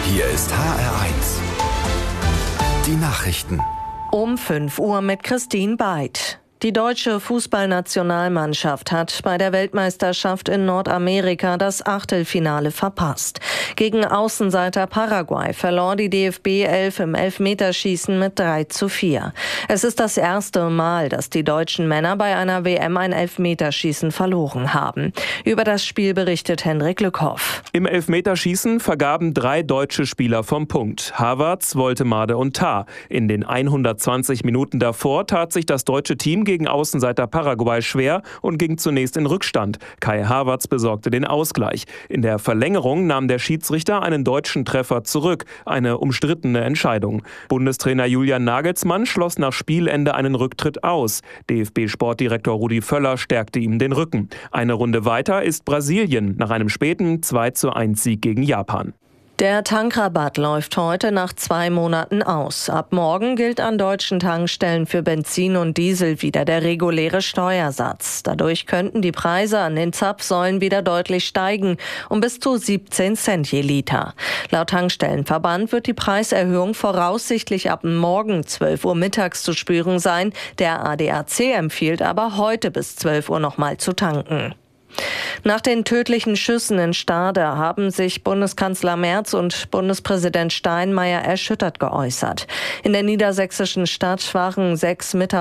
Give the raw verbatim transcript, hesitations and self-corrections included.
Hier ist H R eins. Die Nachrichten. Um fünf Uhr mit Christine Beid. Die deutsche Fußballnationalmannschaft hat bei der Weltmeisterschaft in Nordamerika das Achtelfinale verpasst. Gegen Außenseiter Paraguay verlor die D F B elf im Elfmeterschießen mit drei zu vier. Es ist das erste Mal, dass die deutschen Männer bei einer W M ein Elfmeterschießen verloren haben. Über das Spiel berichtet Hendrik Lückhoff. Im Elfmeterschießen vergaben drei deutsche Spieler vom Punkt: Havertz, Woltemade und Tah. In den hundertzwanzig Minuten davor tat sich das deutsche Team gegen Außenseiter Paraguay schwer und ging zunächst in Rückstand. Kai Havertz besorgte den Ausgleich. In der Verlängerung nahm der Schiedsrichter einen deutschen Treffer zurück. Eine umstrittene Entscheidung. Bundestrainer Julian Nagelsmann schloss nach Spielende einen Rücktritt aus. D F B-Sportdirektor Rudi Völler stärkte ihm den Rücken. Eine Runde weiter ist Brasilien nach einem späten zwei zu eins Sieg gegen Japan. Der Tankrabatt läuft heute nach zwei Monaten aus. Ab morgen gilt an deutschen Tankstellen für Benzin und Diesel wieder der reguläre Steuersatz. Dadurch könnten die Preise an den Zapfsäulen wieder deutlich steigen, um bis zu siebzehn Cent je Liter. Laut Tankstellenverband wird die Preiserhöhung voraussichtlich ab morgen zwölf Uhr mittags zu spüren sein. Der A D A C empfiehlt aber heute bis zwölf Uhr nochmal zu tanken. Nach den tödlichen Schüssen in Stade haben sich Bundeskanzler Merz und Bundespräsident Steinmeier erschüttert geäußert. In der niedersächsischen Stadt waren sechs Mitarbeiter